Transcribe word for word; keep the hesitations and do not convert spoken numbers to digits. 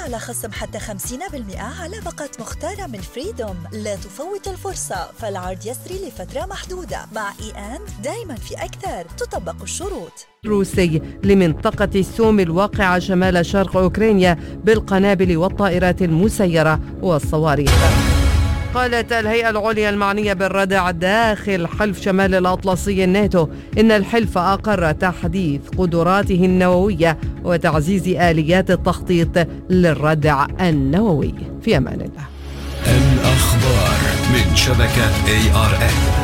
على خصم حتى خمسين بالمئة على باقة مختارة من فريدوم. لا تفوت الفرصة، فالعرض يسري لفترة محدودة. مع إي أند دايما في أكثر، تطبق الشروط. روسي لمنطقة السوم الواقعة شمال شرق أوكرانيا بالقنابل والطائرات المسيرة والصواريخ. قالت الهيئة العليا المعنية بالردع داخل حلف شمال الأطلسي الناتو إن الحلف أقر تحديث قدراته النووية وتعزيز آليات التخطيط للردع النووي. في أمان الله. الأخبار من شبكة إيه آر إن.